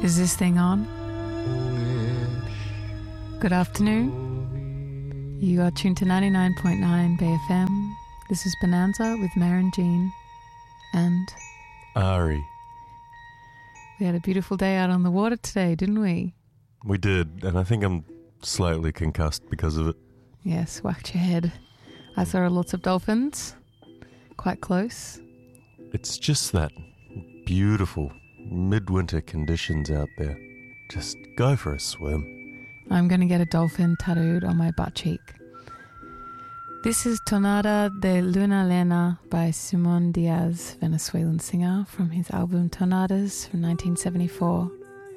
Is this thing on? Good afternoon. You are tuned to 99.9 Bay FM. This is Bonanza with Maren Jean and Ari. We had a beautiful day out on the water today, didn't we? We did, and I think I'm slightly concussed because of it. Yes, whacked your head. I saw lots of dolphins, quite close. It's just that beautiful midwinter conditions out there. Just go for a swim. I'm going to get a dolphin tattooed on my butt cheek. This is Tonada de Luna Llena by Simón Díaz, Venezuelan singer, from his album Tonadas from 1974.